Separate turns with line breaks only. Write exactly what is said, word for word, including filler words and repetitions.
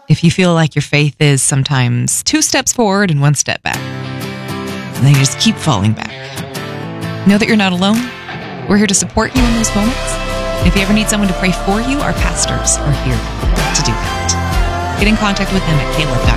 If you feel like your faith is sometimes two steps forward and one step back, and then you just keep falling back, know that you're not alone. We're here to support you in those moments. And if you ever need someone to pray for you, our pastors are here to do that. Get in contact with them at caleb dot com.